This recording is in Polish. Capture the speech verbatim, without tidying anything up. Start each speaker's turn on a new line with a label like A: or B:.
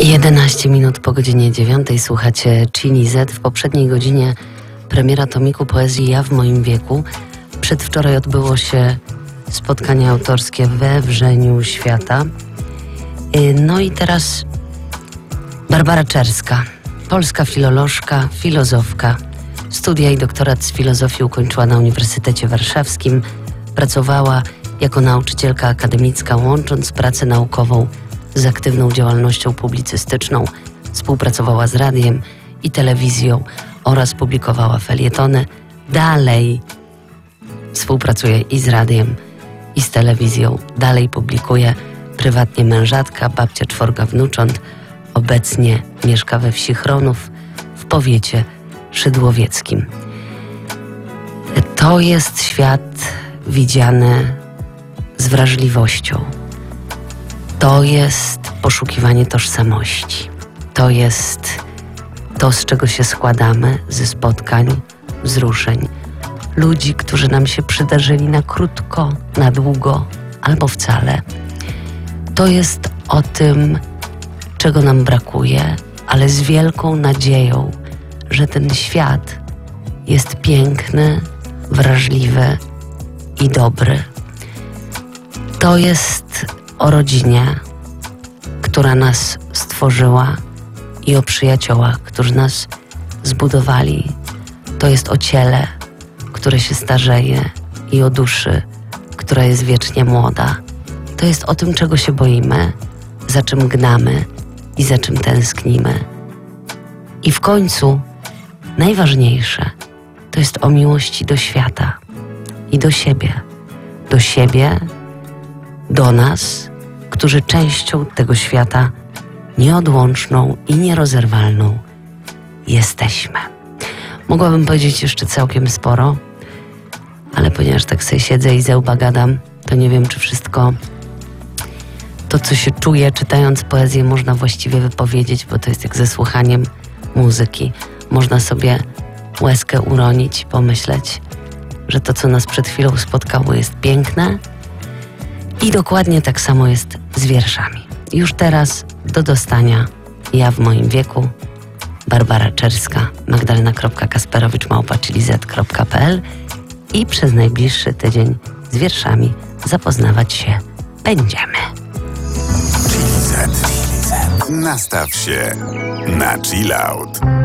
A: jedenaście minut po godzinie dziewiątej słuchacie Chili Z. W poprzedniej godzinie premiera tomiku poezji Ja w moim wieku. Przedwczoraj odbyło się spotkanie autorskie we Wrzeniu Świata. No i teraz Barbara Czerska, polska filolożka, filozofka. Studia i doktorat z filozofii ukończyła na Uniwersytecie Warszawskim. Pracowała jako nauczycielka akademicka, łącząc pracę naukową z aktywną działalnością publicystyczną. Współpracowała z radiem i telewizją oraz publikowała felietony. Dalej współpracuje i z radiem, i z telewizją. Dalej publikuje. Prywatnie mężatka, babcia czworga wnucząt. Obecnie mieszka we wsi Chronów w powiecie szydłowieckim. To jest świat widziany z wrażliwością. To jest poszukiwanie tożsamości. To jest to, z czego się składamy, ze spotkań, wzruszeń. Ludzi, którzy nam się przydarzyli na krótko, na długo albo wcale. To jest o tym, czego nam brakuje, ale z wielką nadzieją, że ten świat jest piękny, wrażliwy i dobry. To jest o rodzinie, która nas stworzyła, i o przyjaciołach, którzy nas zbudowali. To jest o ciele, które się starzeje, i o duszy, która jest wiecznie młoda. To jest o tym, czego się boimy, za czym gnamy i za czym tęsknimy. I w końcu najważniejsze to jest o miłości do świata i do siebie. Do siebie, do nas, którzy częścią tego świata nieodłączną i nierozerwalną jesteśmy. Mogłabym powiedzieć jeszcze całkiem sporo, ale ponieważ tak sobie siedzę i ze łba gadam, to nie wiem, czy wszystko to, co się czuje, czytając poezję, można właściwie wypowiedzieć, bo to jest jak ze słuchaniem muzyki. Można sobie łezkę uronić, pomyśleć, że to, co nas przed chwilą spotkało, jest piękne, i dokładnie tak samo jest z wierszami. Już teraz do dostania Ja w moim wieku, Barbara Czerska, magdalena kropka kasperowicz małpa chili z kropka p l, i przez najbliższy tydzień z wierszami zapoznawać się będziemy.
B: Chili Z. Nastaw się na chill out.